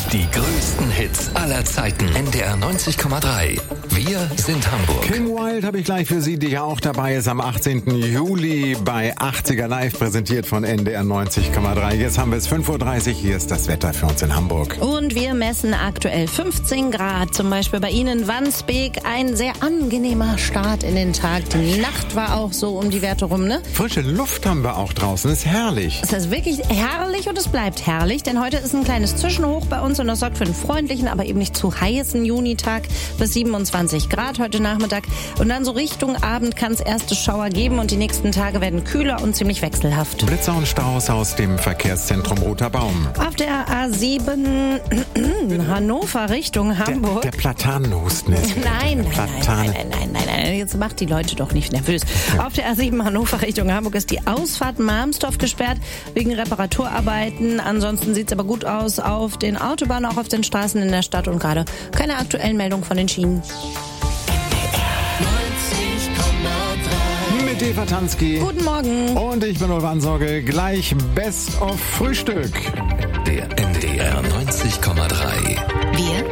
Die größten Hits aller Zeiten. NDR 90,3. Wir sind Hamburg. Kim Wilde habe ich gleich für Sie, die ja auch dabei ist am 18. Juli bei 80er Live, präsentiert von NDR 90,3. Jetzt haben wir es 5:30 Uhr. Hier ist das Wetter für uns in Hamburg. Und wir messen aktuell 15 Grad. Zum Beispiel bei Ihnen Wandsbek. Ein sehr angenehmer Start in den Tag. Die Nacht war auch so um die Werte rum, ne? Frische Luft haben wir auch draußen. Ist herrlich. Es ist wirklich herrlich und es bleibt herrlich, denn heute ist ein kleines Zwischenhoch bei uns und das sorgt für einen freundlichen, aber eben nicht zu heißen Junitag bis 27 Grad heute Nachmittag. Und dann so Richtung Abend kann es erste Schauer geben und die nächsten Tage werden kühler und ziemlich wechselhaft. Blitzer und Staus aus dem Verkehrszentrum Roter Baum. Auf der A7 Hannover Richtung Hamburg. Der Platanenhusten ist. Nein, Platane. nein, jetzt macht die Leute doch nicht nervös. Auf der A7 Hannover Richtung Hamburg ist die Ausfahrt Marmsdorf gesperrt wegen Reparaturarbeiten. Ansonsten sieht es aber gut aus auf den Autobahnen, auch auf den Straßen in der Stadt und gerade keine aktuellen Meldungen von den Schienen. Mit Eva Tansky. Guten Morgen. Und ich bin Ulf Ansorge. Gleich Best of Frühstück. Der NDR 90,3. Wir